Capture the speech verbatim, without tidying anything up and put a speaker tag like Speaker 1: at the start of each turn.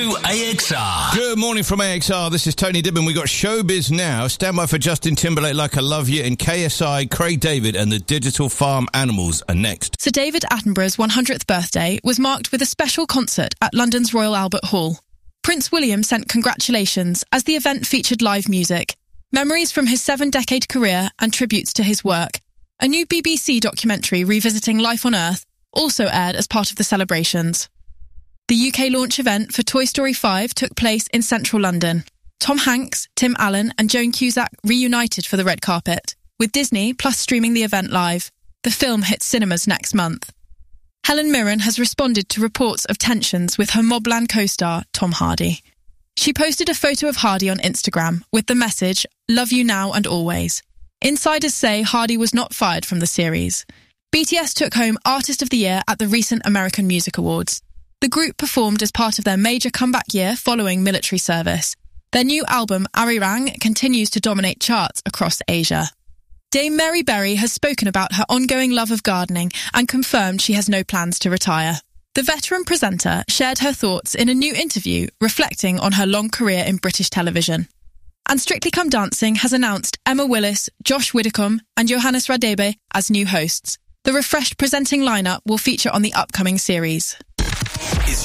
Speaker 1: A X R.
Speaker 2: Good morning from A X R. This is Tony Dibbin. We've got Showbiz now. Stand by for Justin Timberlake, Like I Love You, and K S I, Craig David and the Digital Farm Animals are next.
Speaker 3: Sir David Attenborough's one hundredth birthday was marked with a special concert at London's Royal Albert Hall. Prince William sent congratulations as the event featured live music, memories from his seven-decade career and tributes to his work. A new B B C documentary revisiting life on Earth also aired as part of the celebrations. The U K launch event for Toy Story five took place in central London. Tom Hanks, Tim Allen and Joan Cusack reunited for the red carpet, with Disney Plus streaming the event live. The film hits cinemas next month. Helen Mirren has responded to reports of tensions with her Mobland co-star, Tom Hardy. She posted a photo of Hardy on Instagram with the message, "Love you now and always." Insiders say Hardy was not fired from the series. B T S took home Artist of the Year at the recent American Music Awards. The group performed as part of their major comeback year following military service. Their new album, Arirang, continues to dominate charts across Asia. Dame Mary Berry has spoken about her ongoing love of gardening and confirmed she has no plans to retire. The veteran presenter shared her thoughts in a new interview reflecting on her long career in British television. And Strictly Come Dancing has announced Emma Willis, Josh Widdicombe and Johannes Radebe as new hosts. The refreshed presenting lineup will feature on the upcoming series.